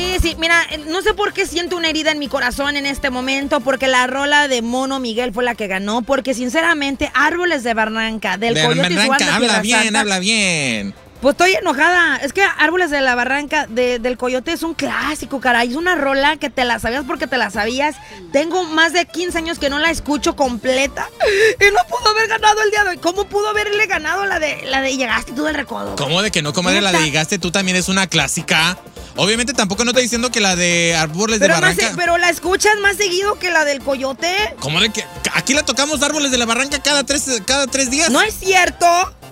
Sí, mira, no sé por qué siento una herida en mi corazón en este momento, porque la rola de Mono Miguel fue la que ganó, porque sinceramente, Árboles de Barranca, del Coyote y su banda habla Tierra Santa, habla bien. Pues estoy enojada. Es que Árboles de la Barranca del Coyote es un clásico, caray. Es una rola que te la sabías porque te la sabías. Tengo más de 15 años que no la escucho completa y no pudo haber ganado el día de hoy. ¿Cómo pudo haberle ganado la de Llegaste tú del Recodo? ¿Cómo de que no, comadre? La de Llegaste tú también es una clásica. Obviamente tampoco no estoy diciendo que la de Árboles de Barranca. Pero la escuchas más seguido que la del Coyote. ¿Cómo de que? Aquí la tocamos Árboles de la Barranca cada tres días. No es cierto.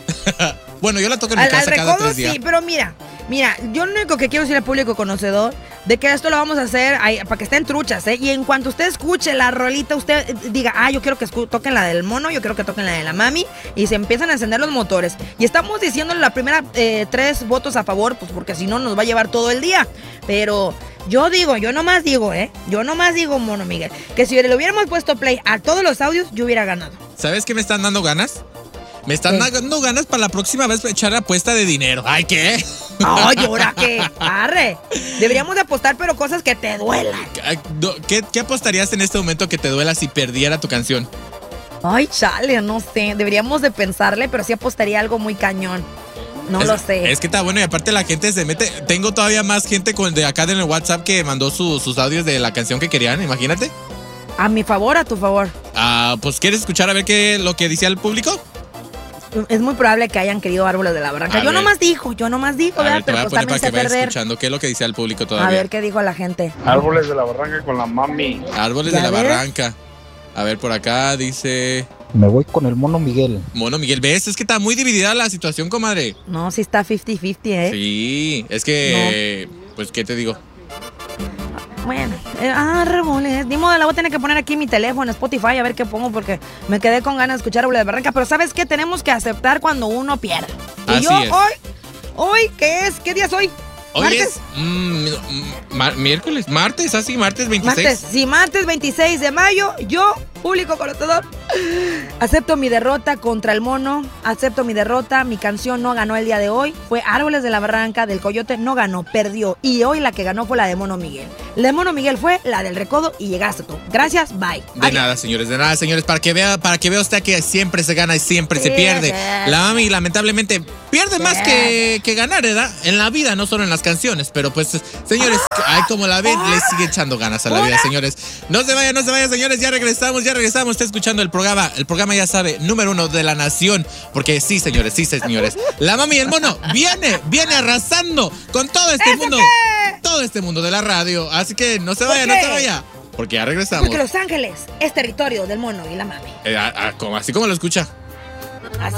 Bueno, yo la toco en mi casa cada 3 días. Sí, pero mira, yo lo único que quiero decir al público conocedor de que esto lo vamos a hacer para que estén truchas, ¿eh? Y en cuanto usted escuche la rolita, usted diga, yo quiero que toquen la del Mono, yo quiero que toquen la de la Mami, y se empiezan a encender los motores. Y estamos diciendo la primera 3 votos a favor, pues porque si no nos va a llevar todo el día. Pero yo nomás digo, Mono Miguel, que si le hubiéramos puesto play a todos los audios, yo hubiera ganado. ¿Sabes qué me están dando ganas? Me están dando ganas para la próxima vez echar apuesta de dinero. ¿Ay, qué? Ay, ¿ahora qué? Arre. Deberíamos de apostar, pero cosas que te duelan. ¿Qué apostarías en este momento que te duela si perdiera tu canción? Ay, chale, no sé. Deberíamos de pensarle, pero sí apostaría algo muy cañón. No lo sé. Es que está bueno y aparte la gente se mete. Tengo todavía más gente de acá en el WhatsApp que mandó sus audios de la canción que querían, imagínate. ¿A mi favor o a tu favor? Pues ¿quieres escuchar a ver lo que decía el público? Es muy probable que hayan querido Árboles de la Barranca. Yo nomás digo, ¿verdad? Pero pues también se perder. Escuchando qué es lo que dice el público todavía. A ver qué dijo la gente. Árboles de la Barranca con la Mami. Árboles de la Barranca. A ver, por acá dice... Me voy con el Mono Miguel. Mono Miguel, ¿ves? Es que está muy dividida la situación, comadre. No, sí está 50-50, ¿eh? Sí, es que... No. Pues, ¿qué te digo? Bueno, Árboles. Ni modo, la voy a tener que poner aquí en mi teléfono, en Spotify, a ver qué pongo, porque me quedé con ganas de escuchar Árboles de Barranca. Pero ¿sabes qué? Tenemos que aceptar cuando uno pierde. Y así yo es. hoy, ¿qué es? ¿Qué día es hoy? Hoy ¿Martes? es miércoles, martes 26. Martes 26 de mayo, yo, público conocedor, acepto mi derrota contra el Mono, acepto mi derrota, mi canción no ganó el día de hoy, fue Árboles de la Barranca, del Coyote, no ganó, perdió, y hoy la que ganó fue la de Mono Miguel. La de Mono Miguel fue la del Recodo y Llegaste tú. Gracias, bye. De nada, señores, para que vea usted que siempre se gana y siempre se pierde. La Mami lamentablemente pierde más que ganar, ¿verdad? En la vida, no solo en las canciones, pero pues, señores, como la ven, le sigue echando ganas a la vida, señores. No se vayan, señores, ya regresamos, está escuchando el programa ya sabe, número 1 de la nación, porque sí, señores, la Mami y el Mono viene arrasando con todo este mundo de la radio, así que no se vaya, porque ya regresamos. Porque Los Ángeles es territorio del Mono y la Mami. Así como lo escucha.